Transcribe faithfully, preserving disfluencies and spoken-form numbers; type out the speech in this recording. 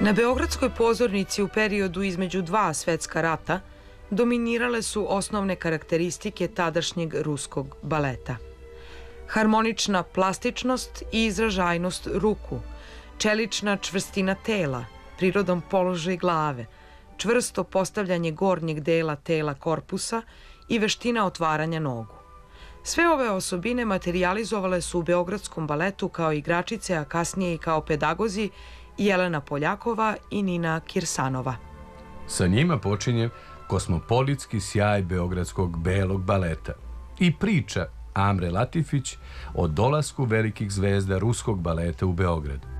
Na beogradskoj pozornici u periodu između dva svetska rata dominirale su osnovne karakteristike tadašnjeg ruskog baleta. Harmonična plastičnost i izražajnost ruku, čelična čvrstina tela, prirodom položaj glave, čvrsto postavljanje gornjeg dela tela korpusa i veština otvaranja nogu. Sve ove osobine materijalizovale su u beogradskom baletu kao igračice, a kasnije i kao pedagozi Jelena Poljakova i Nina Kirsanova. Sa njima počinje kosmopolitski sjaj beogradskog belog baleta i priča Amre Latifić o dolasku velikih zvezda ruskog baleta u Beograd.